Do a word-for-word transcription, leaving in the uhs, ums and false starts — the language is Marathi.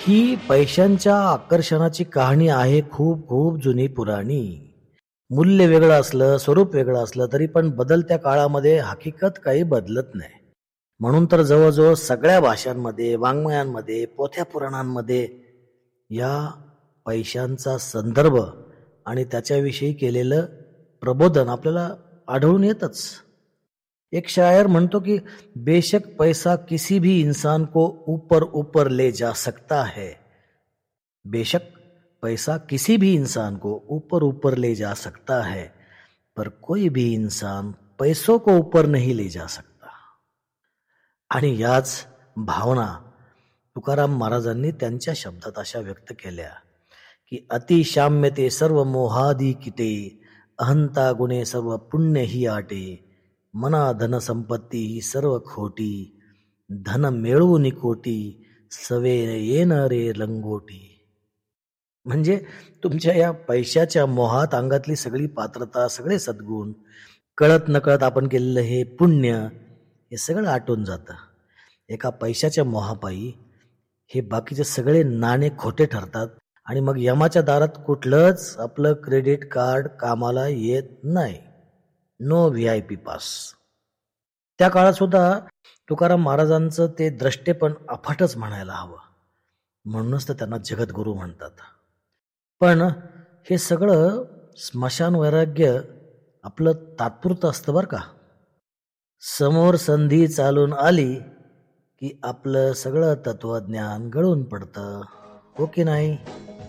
ही पैशांच्या आकर्षणाची कहाणी आहे खूप खूप जुनी पुराणी. मूल्य वेगळं असलं, स्वरूप वेगळं असलं तरी पण बदलत्या काळामध्ये हकीकत काही बदलत नाही. म्हणून तर जवळजवळ सगळ्या भाषांमध्ये, वाङ्मयांमध्ये, पोथ्या पुराणांमध्ये या पैशांचा संदर्भ आणि त्याच्याविषयी केलेलं प्रबोधन आपल्याला आढळून येतच. एक शायर म्हणतो की बेशक पैसा किसी भी इंसान को ऊपर ऊपर ले जा सकता है. बेशक पैसा किसी भी इंसान को ऊपर ऊपर ले जा सकता है, पर कोई भी इंसान पैसों को ऊपर नहीं ले जा सकता. आणि याच भावना तुकाराम महाराजांनी त्यांच्या शब्दात अशा व्यक्त केल्या की अतिशाम्य ते सर्व मोहादी किते, अहंता गुणे सर्व पुण्य ही आटे, मना धन संपत्ती ही सर्व खोटी, धन मिळवून कोटी, सवे येन रे लंगोटी. म्हणजे तुमच्या या पैशाच्या मोहात अंगातली सगळी पात्रता, सगळे सद्गुण, कळत नकळत आपण केलेलं हे पुण्य, हे सगळं आटून जातं. एका पैशाच्या मोहापायी हे बाकीचे सगळे नाणे खोटे ठरतात आणि मग यमाच्या दारात कुठलंच आपलं क्रेडिट कार्ड कामाला येत नाही. No V I P pass. त्या काळात सुद्धा तुकाराम महाराजांचं ते द्रष्टेपण अफाटच म्हणायला हवं. म्हणूनच तर त्यांना जगद्गुरू म्हणतात. पण हे सगळं स्मशान वैराग्य आपलं तात्पुरतं असतं बरं का. समोर संधी चालून आली की आपलं सगळं तत्वज्ञान गळून पडतं, हो की नाही?